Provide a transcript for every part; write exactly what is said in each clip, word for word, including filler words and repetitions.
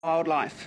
wildlife.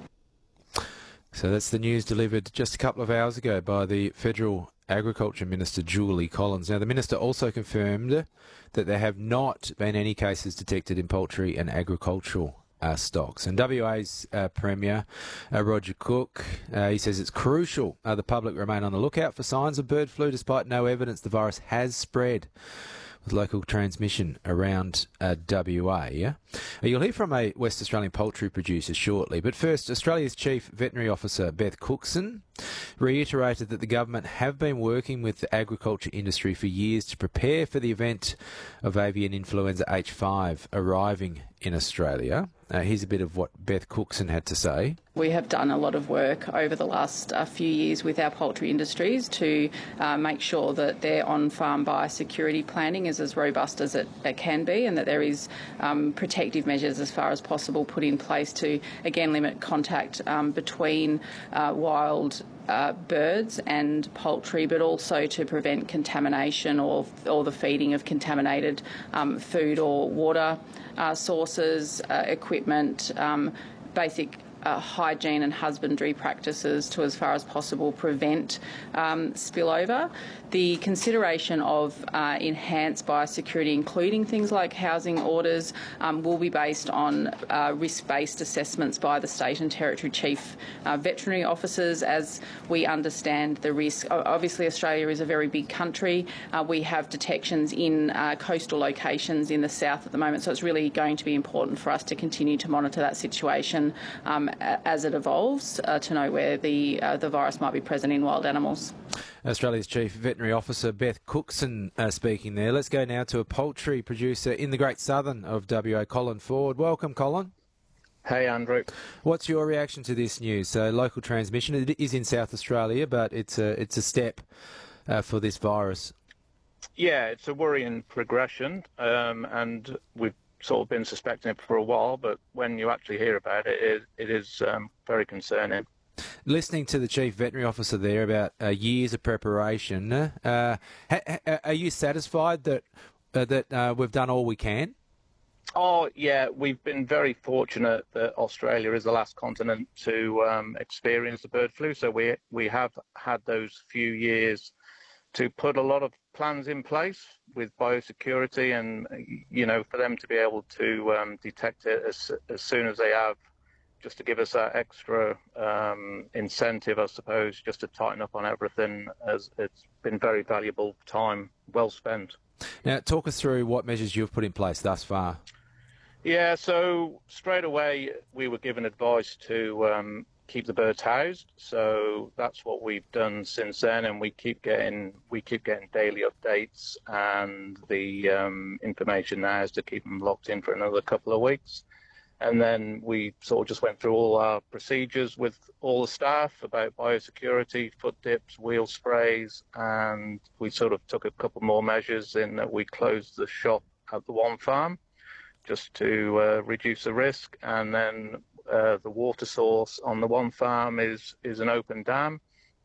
So that's the news delivered just a couple of hours ago by the Federal Agriculture Minister, Julie Collins. Now, the Minister also confirmed that there have not been any cases detected in poultry and agricultural uh, stocks. And W A's uh, Premier, uh, Roger Cook, uh, he says it's crucial uh, the public remain on the lookout for signs of bird flu despite no evidence the virus has spread, with local transmission around uh, W A. Yeah? Uh, you'll hear from a West Australian poultry producer shortly, but first, Australia's Chief Veterinary Officer, Beth Cookson, reiterated that the government have been working with the agriculture industry for years to prepare for the event of avian influenza H five arriving in Australia. Uh, here's a bit of what Beth Cookson had to say. We have done a lot of work over the last uh, few years with our poultry industries to uh, make sure that their on-farm biosecurity planning is as robust as it, it can be, and that there is um, protective measures as far as possible put in place to, again, limit contact um, between uh, wild Uh, birds and poultry, but also to prevent contamination or or the feeding of contaminated um, food or water uh, sources, uh, equipment, um, basic uh, hygiene and husbandry practices to, as far as possible, prevent um, spillover. The consideration of uh, enhanced biosecurity, including things like housing orders, um, will be based on uh, risk-based assessments by the state and territory chief uh, veterinary officers as we understand the risk. Obviously, Australia is a very big country. Uh, we have detections in uh, coastal locations in the south at the moment, so it's really going to be important for us to continue to monitor that situation um, as it evolves uh, to know where the, uh, the virus might be present in wild animals. Australia's Chief Veterinary Officer, Beth Cookson, uh, speaking there. Let's go now to a poultry producer in the Great Southern of W A, Colin Ford. Welcome, Colin. Hey, Andrew. What's your reaction to this news? So, local transmission, it is in South Australia, but it's a, it's a step uh, for this virus. Yeah, it's a worrying progression, um, and we've sort of been suspecting it for a while, but when you actually hear about it, it, it is um, very concerning. Listening to the Chief Veterinary Officer there about uh, years of preparation, uh, ha- ha- are you satisfied that uh, that uh, we've done all we can? Oh, yeah, we've been very fortunate that Australia is the last continent to um, experience the bird flu, so we we have had those few years to put a lot of plans in place with biosecurity and, you know, for them to be able to um, detect it as, as soon as they have, just to give us that extra um, incentive, I suppose, just to tighten up on everything, as it's been very valuable time well spent. Now, talk us through what measures you've put in place thus far. Yeah, so straight away we were given advice to um, keep the birds housed. So that's what we've done since then, and we keep getting we keep getting daily updates, and the um, information now is to keep them locked in for another couple of weeks. And then we sort of just went through all our procedures with all the staff about biosecurity, foot dips, wheel sprays, and we sort of took a couple more measures in that we closed the shop at the one farm just to uh, reduce the risk. And then uh, the water source on the one farm is, is an open dam.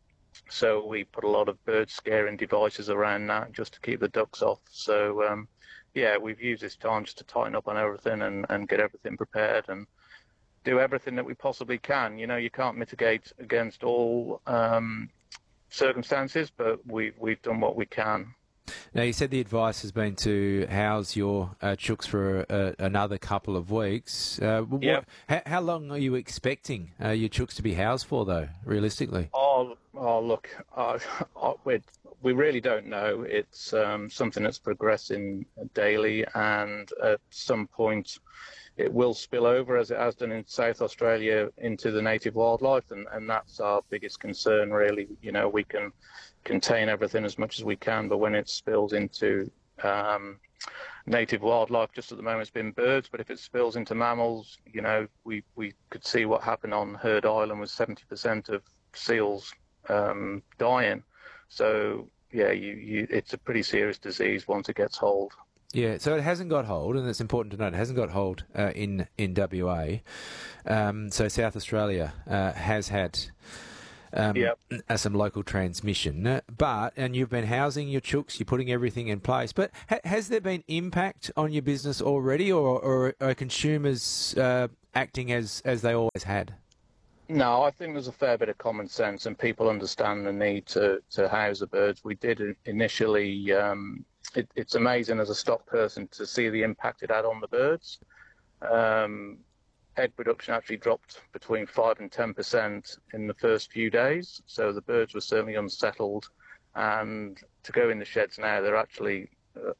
So we put a lot of bird scaring devices around that just to keep the ducks off. So, um, yeah, we've used this time just to tighten up on everything and, and get everything prepared and do everything that we possibly can. You know, you can't mitigate against all um, circumstances, but we, we've done what we can. Now, you said the advice has been to house your uh, chooks for uh, another couple of weeks. Uh, yeah. What, how, how long are you expecting uh, your chooks to be housed for, though, realistically? Oh, oh look, uh, we we really don't know. It's um, something that's progressing daily, and at some point it will spill over, as it has done in South Australia, into the native wildlife, and, and that's our biggest concern, really. You know, we can contain everything as much as we can, but when it spills into um, native wildlife, just at the moment it's been birds, but if it spills into mammals, you know, we, we could see what happened on Heard Island with seventy percent of seals um, dying. So, yeah, you, you, it's a pretty serious disease once it gets hold. Yeah, so it hasn't got hold, and it's important to note, it hasn't got hold uh, in, in W A. Um, so South Australia uh, has had um, Yep. uh, some local transmission. Uh, But, and you've been housing your chooks, you're putting everything in place. But ha- has there been impact on your business already, or, or are consumers uh, acting as, as they always had? No, I think there's a fair bit of common sense, and people understand the need to, to house the birds. We did initially. Um, it, it's amazing as a stock person to see the impact it had on the birds. Um, egg production actually dropped between five and ten percent in the first few days, so the birds were certainly unsettled. And to go in the sheds now, they're actually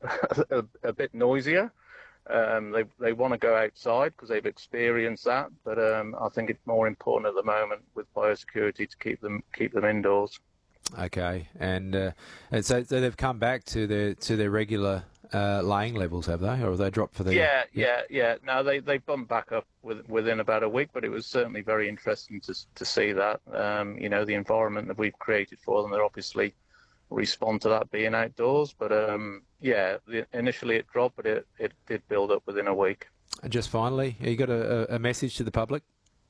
a, a bit noisier. Um, they they want to go outside because they've experienced that, but um, I think it's more important at the moment with biosecurity to keep them keep them indoors. Okay, and uh, and so, so they've come back to their to their regular uh, laying levels, have they, or have they dropped for the? Yeah, yeah, yeah. No, they they bumped back up with, within about a week, but it was certainly very interesting to to see that. Um, you know, the environment that we've created for them, they're obviously respond to that being outdoors, but um, yeah, the, initially it dropped, but it, it did build up within a week. And just finally, you got a, a message to the public?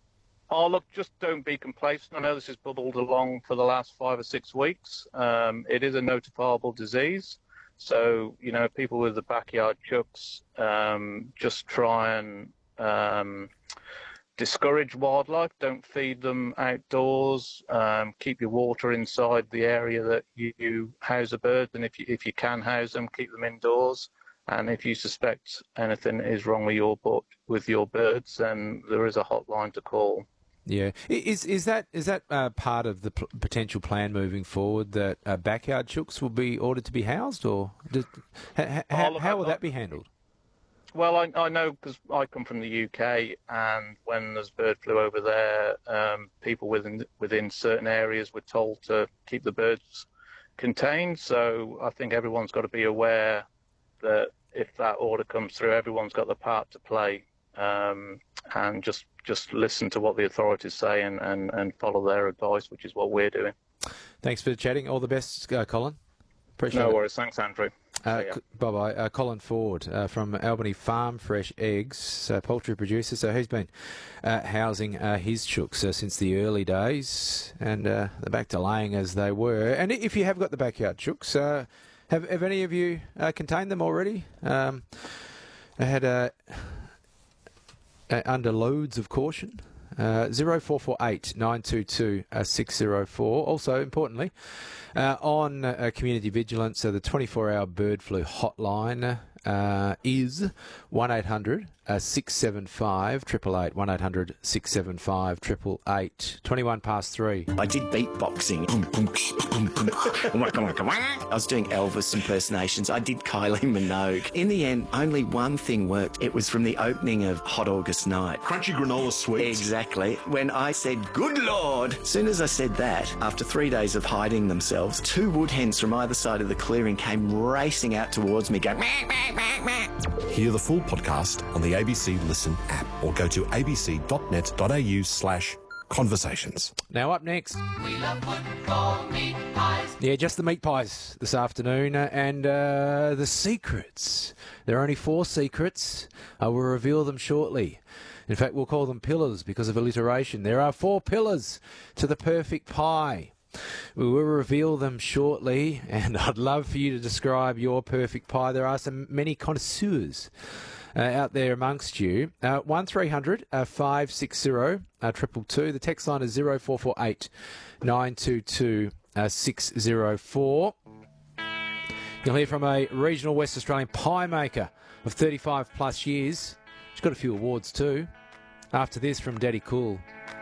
Oh, look, just don't be complacent. I know this has bubbled along for the last five or six weeks. Um, it is a notifiable disease. So, you know, people with the backyard chooks, um, just try and um, discourage wildlife. Don't feed them outdoors. Um, keep your water inside the area that you, you house the birds. And if you, if you can house them, keep them indoors. And if you suspect anything is wrong with your with your birds, then there is a hotline to call. Yeah, is is that is that uh, part of the p- potential plan moving forward that uh, backyard chooks will be ordered to be housed, or does, ha, ha, Oh, how will I, that be handled? Well, I, I know because I come from the U K, and when there's bird flu over there, um, people within within certain areas were told to keep the birds contained. So I think everyone's got to be aware that if that order comes through, everyone's got the part to play, um, and just just listen to what the authorities say and, and, and follow their advice, which is what we're doing. Thanks for chatting. All the best, uh, Colin. Appreciate no it. worries. Thanks, Andrew. Uh, c- bye-bye. Uh, Colin Ford uh, from Albany Farm Fresh Eggs, uh, poultry producer. So he's been uh, housing uh, his chooks uh, since the early days, and uh, they're back to laying as they were. And if you have got the backyard chooks, uh, have, have any of you uh, contained them already? Um, I had uh, uh, under loads of caution. Uh, zero four four eight nine two two six zero four. Also, importantly, uh, on uh, community vigilance, so the twenty-four hour bird flu hotline uh, is one eight hundred six seven five eight eight eight, one eight hundred six seven five eight eight eight. twenty-one past three. I did beatboxing. I was doing Elvis impersonations. I did Kylie Minogue. In the end, only one thing worked. It was from the opening of Hot August Night. Crunchy granola sweets. Exactly. When I said, "Good Lord." As soon as I said that, after three days of hiding themselves, two wood hens from either side of the clearing came racing out towards me going, "Meh, meh, meh, meh." Hear the full podcast on the A B C Listen app or go to abc.net.au slash conversations. Now up next. We love football meat pies. Yeah, just the meat pies this afternoon, uh, and uh, the secrets. There are only four secrets. I will reveal them shortly. In fact, we'll call them pillars because of alliteration. There are four pillars to the perfect pie. We will reveal them shortly, and I'd love for you to describe your perfect pie. There are some many connoisseurs uh, out there amongst you. Uh, one three hundred five six zero two two. The text line is zero four four eight nine two two six zero four. You'll hear from a regional West Australian pie maker of thirty-five plus years. She's got a few awards too. After this from Daddy Cool.